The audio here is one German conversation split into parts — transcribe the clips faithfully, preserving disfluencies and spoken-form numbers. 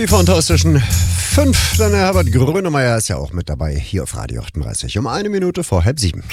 Die fantastischen fünf. Dann der Herbert Grönemeyer ist ja auch mit dabei, hier auf Radio achtunddreißig. Um eine Minute vor halb sieben.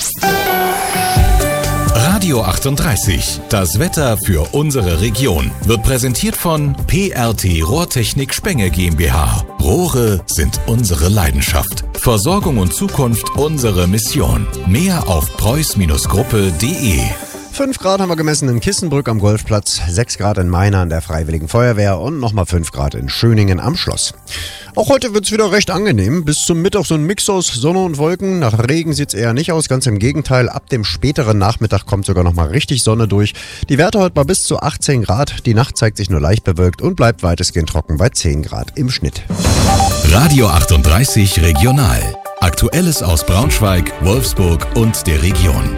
Radio achtunddreißig, das Wetter für unsere Region, wird präsentiert von P R T Rohrtechnik Spenge GmbH. Rohre sind unsere Leidenschaft. Versorgung und Zukunft unsere Mission. Mehr auf preuß Gruppe punkt de. fünf Grad haben wir gemessen in Kissenbrück am Golfplatz, sechs Grad in Mainz an der Freiwilligen Feuerwehr und nochmal fünf Grad in Schöningen am Schloss. Auch heute wird es wieder recht angenehm. Bis zum Mittag so ein Mix aus Sonne und Wolken. Nach Regen sieht es eher nicht aus, ganz im Gegenteil. Ab dem späteren Nachmittag kommt sogar nochmal richtig Sonne durch. Die Werte heute mal bis zu achtzehn Grad. Die Nacht zeigt sich nur leicht bewölkt und bleibt weitestgehend trocken bei zehn Grad im Schnitt. Radio achtunddreißig Regional. Aktuelles aus Braunschweig, Wolfsburg und der Region.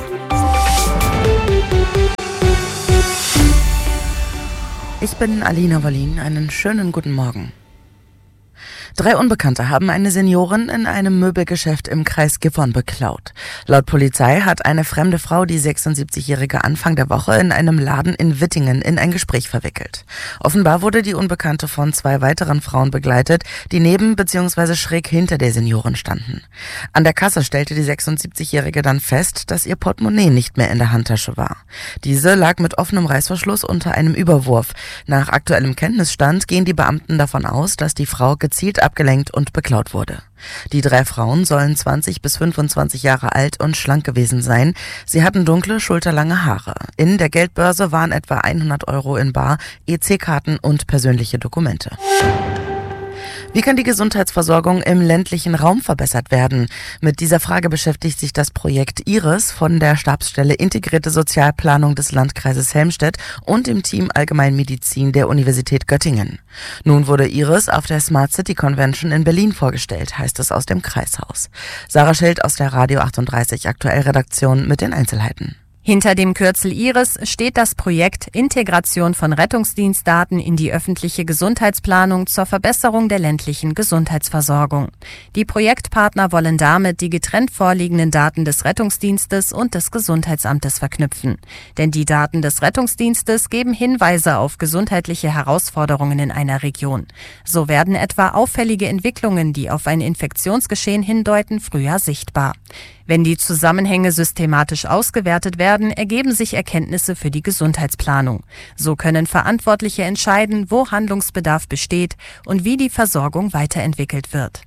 Ich bin Alina Wallin. Einen schönen guten Morgen. Drei Unbekannte haben eine Seniorin in einem Möbelgeschäft im Kreis Gifhorn beklaut. Laut Polizei hat eine fremde Frau die sechsundsiebzigjährige Anfang der Woche in einem Laden in Wittingen in ein Gespräch verwickelt. Offenbar wurde die Unbekannte von zwei weiteren Frauen begleitet, die neben bzw. schräg hinter der Seniorin standen. An der Kasse stellte die sechsundsiebzigjährige dann fest, dass ihr Portemonnaie nicht mehr in der Handtasche war. Diese lag mit offenem Reißverschluss unter einem Überwurf. Nach aktuellem Kenntnisstand gehen die Beamten davon aus, dass die Frau gezielt abgelenkt und beklaut wurde. Die drei Frauen sollen zwanzig bis fünfundzwanzig Jahre alt und schlank gewesen sein. Sie hatten dunkle, schulterlange Haare. In der Geldbörse waren etwa hundert Euro in bar, E C-Karten und persönliche Dokumente. Wie kann die Gesundheitsversorgung im ländlichen Raum verbessert werden? Mit dieser Frage beschäftigt sich das Projekt IRIS von der Stabsstelle Integrierte Sozialplanung des Landkreises Helmstedt und dem Team Allgemeinmedizin der Universität Göttingen. Nun wurde IRIS auf der Smart City Convention in Berlin vorgestellt, heißt es aus dem Kreishaus. Sarah Schild aus der Radio achtunddreißig Aktuell-Redaktion mit den Einzelheiten. Hinter dem Kürzel IRIS steht das Projekt Integration von Rettungsdienstdaten in die öffentliche Gesundheitsplanung zur Verbesserung der ländlichen Gesundheitsversorgung. Die Projektpartner wollen damit die getrennt vorliegenden Daten des Rettungsdienstes und des Gesundheitsamtes verknüpfen. Denn die Daten des Rettungsdienstes geben Hinweise auf gesundheitliche Herausforderungen in einer Region. So werden etwa auffällige Entwicklungen, die auf ein Infektionsgeschehen hindeuten, früher sichtbar. Wenn die Zusammenhänge systematisch ausgewertet werden, ergeben sich Erkenntnisse für die Gesundheitsplanung. So können Verantwortliche entscheiden, wo Handlungsbedarf besteht und wie die Versorgung weiterentwickelt wird.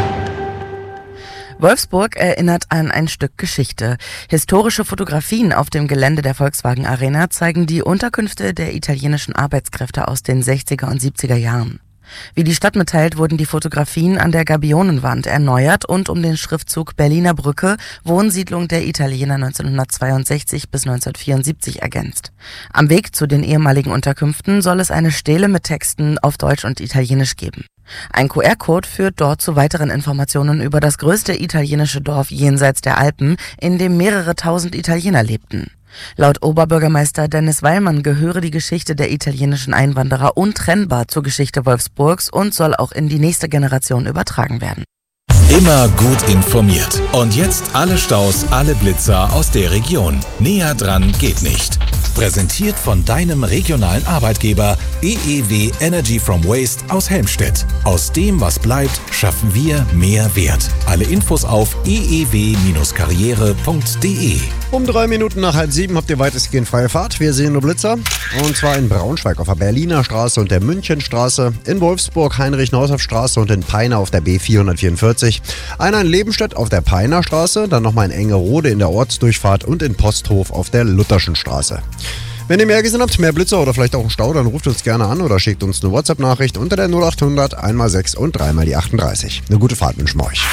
Wolfsburg erinnert an ein Stück Geschichte. Historische Fotografien auf dem Gelände der Volkswagen Arena zeigen die Unterkünfte der italienischen Arbeitskräfte aus den sechziger und siebziger Jahren. Wie die Stadt mitteilt, wurden die Fotografien an der Gabionenwand erneuert und um den Schriftzug Berliner Brücke, Wohnsiedlung der Italiener neunzehnhundertzweiundsechzig bis neunzehnhundertvierundsiebzig ergänzt. Am Weg zu den ehemaligen Unterkünften soll es eine Stele mit Texten auf Deutsch und Italienisch geben. Ein Q R-Code führt dort zu weiteren Informationen über das größte italienische Dorf jenseits der Alpen, in dem mehrere tausend Italiener lebten. Laut Oberbürgermeister Dennis Weilmann gehöre die Geschichte der italienischen Einwanderer untrennbar zur Geschichte Wolfsburgs und soll auch in die nächste Generation übertragen werden. Immer gut informiert. Und jetzt alle Staus, alle Blitzer aus der Region. Näher dran geht nicht. Präsentiert von deinem regionalen Arbeitgeber E E W Energy from Waste aus Helmstedt. Aus dem, was bleibt, schaffen wir mehr Wert. Alle Infos auf e e w karriere punkt de. Um drei Minuten nach halb sieben habt ihr weitestgehend freie Fahrt. Wir sehen nur Blitzer. Und zwar in Braunschweig auf der Berliner Straße und der Münchenstraße, in Wolfsburg Heinrich-Naushoff-Straße und in Peine auf der B vierhundertvierundvierzig. Einer in Lebenstedt auf der Peiner Straße, dann nochmal in Engerode in der Ortsdurchfahrt und in Posthof auf der Lutherschen Straße. Wenn ihr mehr gesehen habt, mehr Blitzer oder vielleicht auch einen Stau, dann ruft uns gerne an oder schickt uns eine WhatsApp-Nachricht unter der null achthundert einmal sechs und dreimal die achtunddreißig. Eine gute Fahrt wünschen wir euch.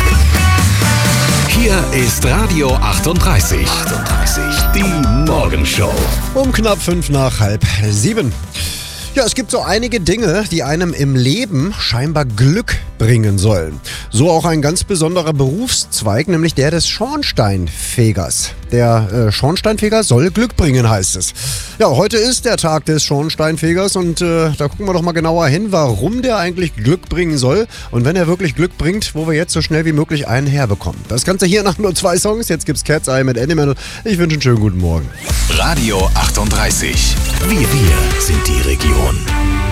Hier ist Radio achtunddreißig. achtunddreißig. Die Morgenshow. Um knapp fünf nach halb sieben. Ja, es gibt so einige Dinge, die einem im Leben scheinbar Glück bringen sollen. So auch ein ganz besonderer Berufszweig, nämlich der des Schornsteinfegers. Der äh, Schornsteinfeger soll Glück bringen, heißt es. Ja, heute ist der Tag des Schornsteinfegers und äh, da gucken wir doch mal genauer hin, warum der eigentlich Glück bringen soll und wenn er wirklich Glück bringt, wo wir jetzt so schnell wie möglich einen herbekommen. Das Ganze hier nach nur zwei Songs. Jetzt gibt's Cat's Eye mit Animal. Ich wünsche einen schönen guten Morgen. Radio achtunddreißig. Wir, wir sind die Region.